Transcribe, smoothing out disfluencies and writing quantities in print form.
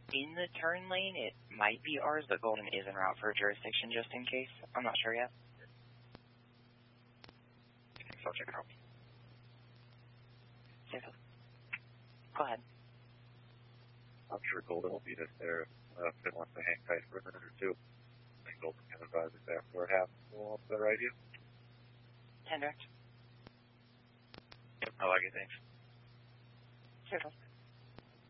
in the turn lane. It might be ours, but Golden is en route for jurisdiction just in case. I'm not sure yet. So I'll check it out. Go ahead. I'm sure Golden will beat us there if Finn wants to hang tight for a minute or two. And Golden can advise us after it happens. Well, is that right, you? 10 direct. Yep, I like it, thanks. Circle.